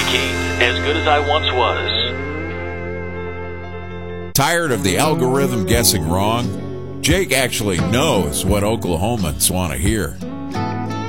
Kane, as good as I once was. Tired of the algorithm guessing wrong? Jake actually knows what Oklahomans want to hear.